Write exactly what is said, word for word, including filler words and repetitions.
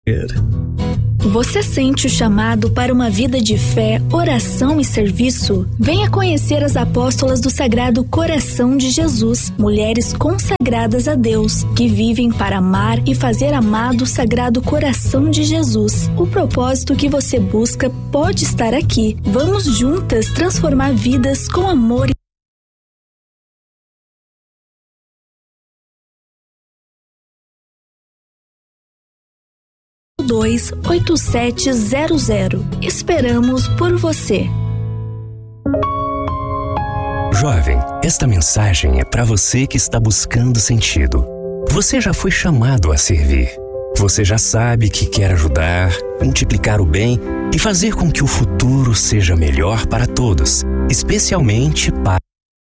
Você sente o chamado para uma vida de fé, oração e serviço? Venha conhecer as apóstolas do Sagrado Coração de Jesus, mulheres consagradas a Deus, que vivem para amar e fazer amado o Sagrado Coração de Jesus. O propósito que você busca pode estar aqui. Vamos juntas transformar vidas com amor e dois oito sete zero zero. Esperamos por você. Jovem, esta mensagem é para você que está buscando sentido. Você já foi chamado a servir. Você já sabe que quer ajudar, multiplicar o bem e fazer com que o futuro seja melhor para todos, especialmente para